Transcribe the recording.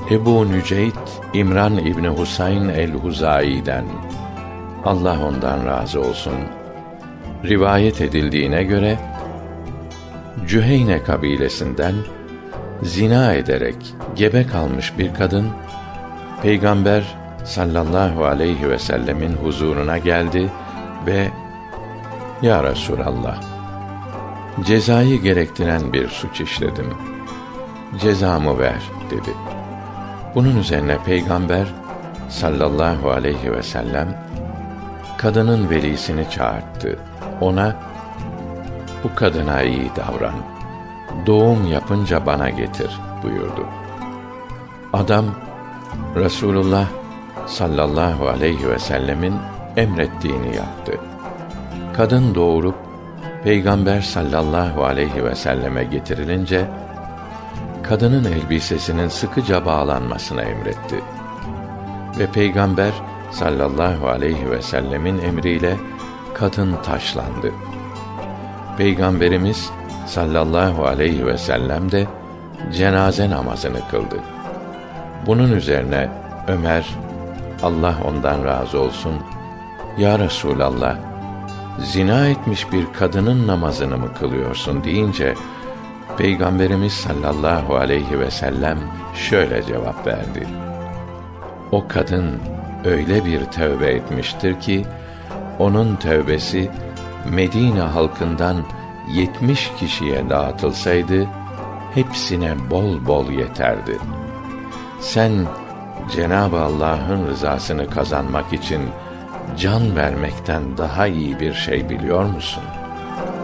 Ebu Nüceyt İmran İbni Husayn el-Huzai'den, Allah ondan razı olsun, rivayet edildiğine göre, Cüheyne kabilesinden zina ederek gebe kalmış bir kadın, Peygamber sallallahu aleyhi ve sellemin huzuruna geldi ve "Ya Resulallah, cezayı gerektiren bir suç işledim. Cezamı ver," dedi. Bunun üzerine Peygamber sallallahu aleyhi ve sellem kadının velisini çağırttı. Ona, "Bu kadına iyi davran. Doğum yapınca bana getir," buyurdu. Adam, Resulullah sallallahu aleyhi ve sellemin emrettiğini yaptı. Kadın doğurup Peygamber sallallahu aleyhi ve selleme getirilince, kadının elbisesinin sıkıca bağlanmasını emretti. Ve Peygamber sallallahu aleyhi ve sellemin emriyle kadın taşlandı. Peygamberimiz sallallahu aleyhi ve sellem de cenaze namazını kıldı. Bunun üzerine Ömer, Allah ondan razı olsun, "Ya Resulallah, zina etmiş bir kadının namazını mı kılıyorsun?" deyince, Peygamberimiz sallallahu aleyhi ve sellem şöyle cevap verdi: "O kadın öyle bir tövbe etmiştir ki, onun tövbesi Medine halkından 70 kişiye dağıtılsaydı, hepsine bol bol yeterdi. Sen Cenab-ı Allah'ın rızasını kazanmak için can vermekten daha iyi bir şey biliyor musun?"